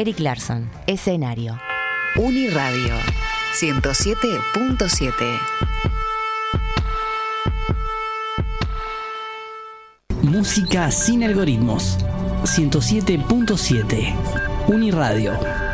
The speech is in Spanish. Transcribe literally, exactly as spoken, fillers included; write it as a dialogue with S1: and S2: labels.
S1: Eric Larson, escenario.
S2: Uniradio ciento siete punto siete.
S3: Música sin algoritmos. ciento siete punto siete. Uniradio.